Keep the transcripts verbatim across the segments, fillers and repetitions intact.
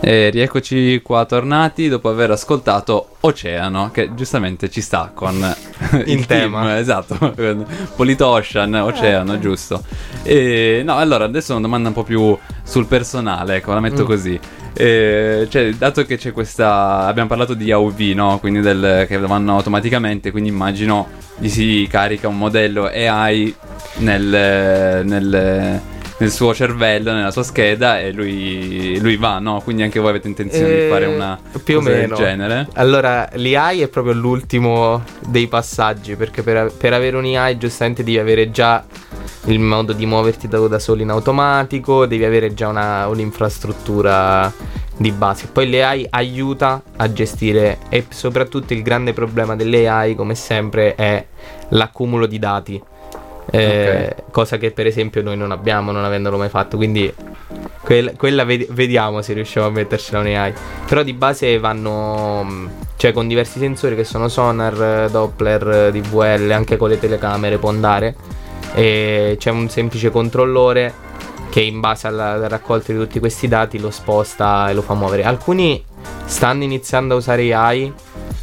E rieccoci qua tornati dopo aver ascoltato Oceano, che giustamente ci sta con il in tema. team, esatto, Polito Ocean, Oceano, giusto. E, no, allora adesso una domanda un po' più sul personale, ecco, la metto mm. così. E, cioè, dato che c'è questa, abbiamo parlato di A U V, no? Quindi del, che vanno automaticamente, quindi immagino gli si carica un modello A I nel, nel nel suo cervello, nella sua scheda, e lui, lui va, no? Quindi anche voi avete intenzione eh, di fare una più cosa o meno del genere? Allora, l'A I è proprio l'ultimo dei passaggi, perché per, per avere un A I giustamente devi avere già il modo di muoverti da, da solo in automatico, devi avere già una, un'infrastruttura di base. Poi l'A I aiuta a gestire, e soprattutto il grande problema delle A I, come sempre, è l'accumulo di dati. Eh, okay. Cosa che per esempio noi non abbiamo, non avendolo mai fatto, quindi quel, quella ved- vediamo se riusciamo a mettercela un A I. Però di base vanno, cioè con diversi sensori che sono sonar, Doppler, D V L, anche con le telecamere può andare, e c'è un semplice controllore che in base alla, alla raccolta di tutti questi dati lo sposta e lo fa muovere. Alcuni stanno iniziando a usare A I,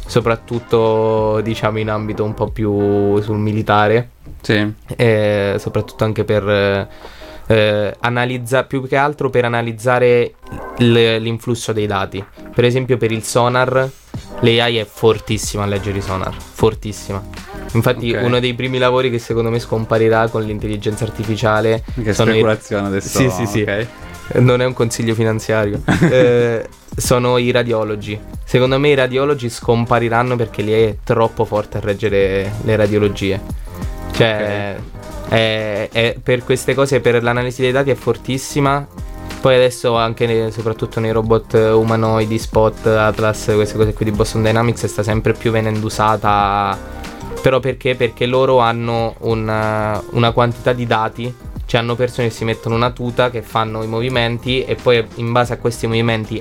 soprattutto diciamo in ambito un po' più sul militare. Sì. Eh, soprattutto anche per eh, analizzare, più che altro per analizzare l- l'influsso dei dati. Per esempio per il sonar l'A I è fortissima a leggere i sonar, fortissima. Infatti okay. uno dei primi lavori che secondo me scomparirà con l'intelligenza artificiale, che sono speculazione i... adesso. Sì sì sì okay. Non è un consiglio finanziario. eh, sono i radiologi. Secondo me i radiologi scompariranno perché l'A I è troppo forte a leggere le radiologie. Cioè okay. è, è per queste cose, per l'analisi dei dati è fortissima. Poi adesso anche ne, soprattutto nei robot umanoidi, Spot, Atlas, queste cose qui di Boston Dynamics sta sempre più venendo usata. Però perché? Perché loro hanno una, una quantità di dati. Cioè hanno persone che si mettono una tuta, che fanno i movimenti, e poi in base a questi movimenti